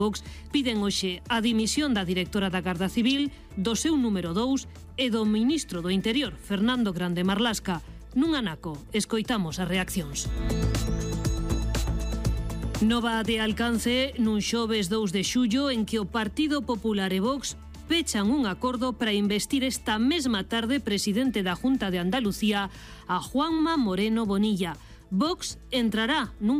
Vox piden hoxe a dimisión da directora da Garda Civil, do seu número 2 e do ministro do Interior, Fernando Grande Marlasca. Nun anaco, escoitamos as reaccións. Nova de alcance nun xoves 2 de xullo en que o Partido Popular e Vox pechan un acordo para investir esta mesma tarde presidente da Junta de Andalucía a Juanma Moreno Bonilla. Vox entrará nun